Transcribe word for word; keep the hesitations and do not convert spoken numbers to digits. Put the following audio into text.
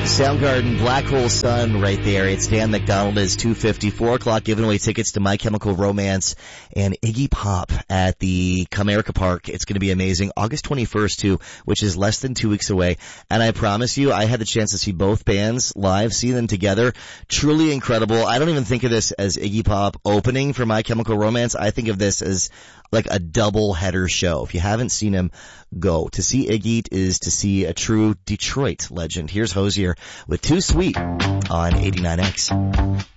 Soundgarden, Black Hole Sun right there. It's Dan McDonald. It's two fifty, four o'clock, giving away tickets to My Chemical Romance and Iggy Pop at the Comerica Park. It's going to be amazing. August twenty-first, too, which is less than two weeks away. And I promise you, I had the chance to see both bands live, see them together. Truly incredible. I don't even think of this as Iggy Pop opening for My Chemical Romance. I think of this as like a double header show. If you haven't seen him, go. To see Iggy is to see a true Detroit legend. Here's Hozier with Too Sweet on eighty-nine X.